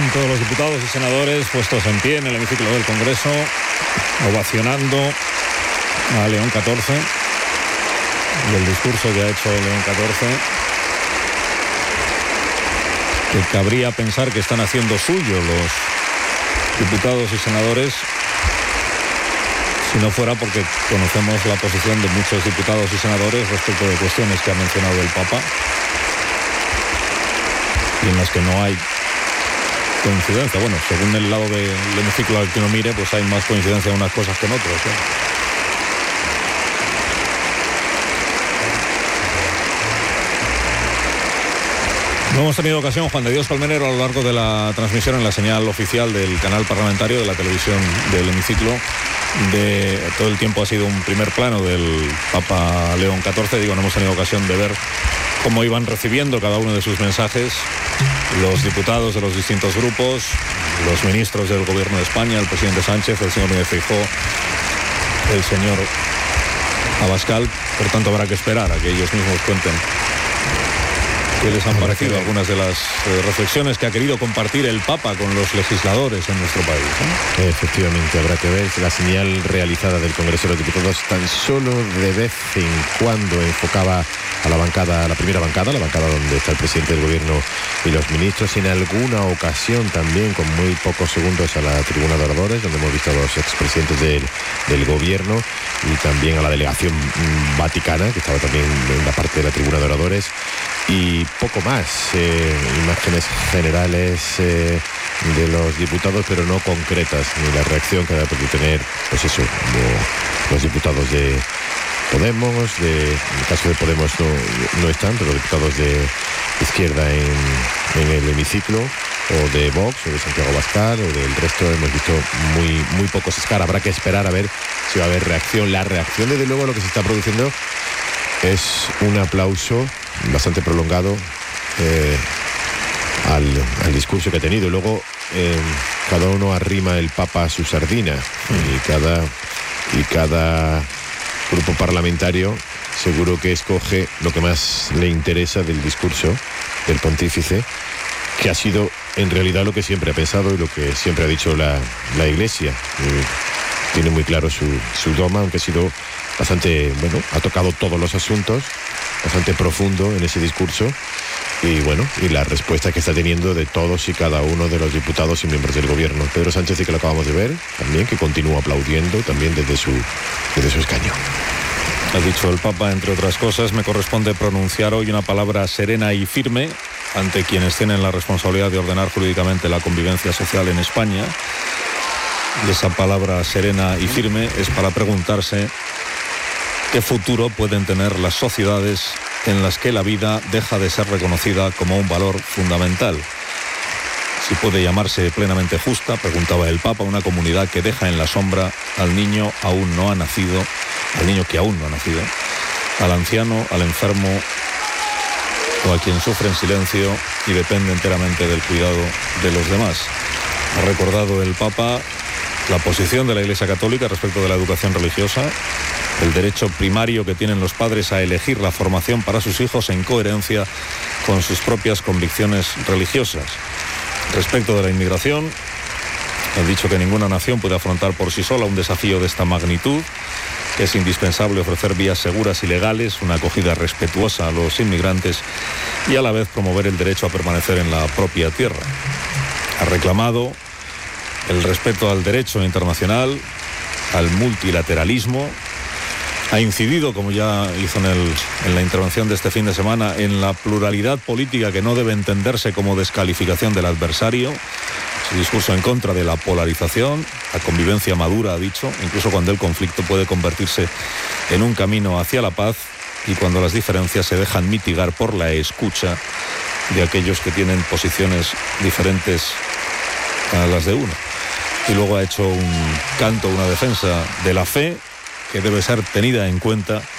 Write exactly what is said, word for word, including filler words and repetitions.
Estaban todos los diputados y senadores puestos en pie en el hemiciclo del Congreso, ovacionando a León catorce y el discurso que ha hecho León catorce, que cabría pensar que están haciendo suyo los diputados y senadores, si no fuera porque conocemos la posición de muchos diputados y senadores respecto de cuestiones que ha mencionado el Papa y en las que no hay coincidencia. Bueno, según el lado del hemiciclo al que uno mire, pues hay más coincidencia en unas cosas que en otras, ¿no? No hemos tenido ocasión, Juan de Dios Colmenero, a lo largo de la transmisión en la señal oficial del canal parlamentario de la televisión del hemiciclo, de todo el tiempo ha sido un primer plano del Papa León catorce. Digo, no hemos tenido ocasión de ver cómo iban recibiendo cada uno de sus mensajes los diputados de los distintos grupos, los ministros del Gobierno de España, el presidente Sánchez, el señor Núñez Feijóo, el señor Abascal. Por tanto, habrá que esperar a que ellos mismos cuenten qué les han parecido algunas de las eh, reflexiones que ha querido compartir el Papa con los legisladores en nuestro país, ¿no? Efectivamente, habrá que ver la señal realizada del Congreso de los Diputados. Tan solo de vez en cuando enfocaba a la bancada, a la primera bancada, la bancada donde está el presidente del Gobierno y los ministros, en alguna ocasión también, con muy pocos segundos, a la tribuna de oradores, donde hemos visto a los expresidentes del, del Gobierno, y también a la delegación vaticana, que estaba también en la parte de la tribuna de oradores, y poco más, eh, imágenes generales eh, de los diputados, pero no concretas, ni la reacción que ha podido tener, pues eso, de los diputados de Podemos, de, en el caso de Podemos no, no están, pero los diputados de izquierda en, en el hemiciclo, o de Vox, o de Santiago Abascal, o del resto, hemos visto muy, muy pocos escar. Habrá que esperar a ver si va a haber reacción. La reacción, desde luego, lo que se está produciendo es un aplauso bastante prolongado eh, al, al discurso que ha tenido. Luego eh, cada uno arrima el Papa a su sardina, y cada, y cada grupo parlamentario seguro que escoge lo que más le interesa del discurso del pontífice, que ha sido en realidad lo que siempre ha pensado y lo que siempre ha dicho la, la Iglesia. Eh, tiene muy claro su, su dogma, aunque ha sido bastante, bueno, ha tocado todos los asuntos, bastante profundo en ese discurso, y bueno, y la respuesta que está teniendo de todos y cada uno de los diputados y miembros del Gobierno. Pedro Sánchez, sí que lo acabamos de ver, también, que continúa aplaudiendo también desde su, desde su escaño. Ha dicho el Papa, entre otras cosas: me corresponde pronunciar hoy una palabra serena y firme ante quienes tienen la responsabilidad de ordenar jurídicamente la convivencia social en España. Y esa palabra serena y firme es para preguntarse qué futuro pueden tener las sociedades en las que la vida deja de ser reconocida como un valor fundamental. Si puede llamarse plenamente justa, preguntaba el Papa, una comunidad que deja en la sombra al niño aún no ha nacido, al niño que aún no ha nacido, al anciano, al enfermo o a quien sufre en silencio y depende enteramente del cuidado de los demás. Ha recordado el Papa la posición de la Iglesia Católica respecto de la educación religiosa, el derecho primario que tienen los padres a elegir la formación para sus hijos en coherencia con sus propias convicciones religiosas. Respecto de la inmigración, han dicho que ninguna nación puede afrontar por sí sola un desafío de esta magnitud, que es indispensable ofrecer vías seguras y legales, una acogida respetuosa a los inmigrantes y a la vez promover el derecho a permanecer en la propia tierra. Ha reclamado el respeto al derecho internacional, al multilateralismo. Ha incidido, como ya hizo en, el, en la intervención de este fin de semana, en la pluralidad política que no debe entenderse como descalificación del adversario. Su discurso en contra de la polarización, la convivencia madura, ha dicho, incluso cuando el conflicto puede convertirse en un camino hacia la paz y cuando las diferencias se dejan mitigar por la escucha de aquellos que tienen posiciones diferentes a las de uno. Y luego ha hecho un canto, una defensa de la fe que debe ser tenida en cuenta